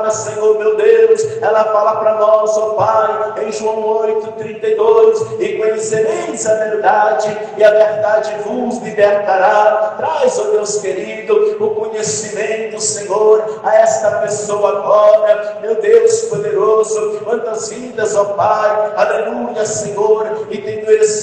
palavra, Senhor meu Deus, ela fala para nós, ó Pai, em João 8:32, e conhecereis a verdade, e a verdade vos libertará. Traz, ó Deus querido, o conhecimento, Senhor, a esta pessoa agora, meu Deus poderoso. Quantas vidas, ó Pai, aleluia, Senhor, e tem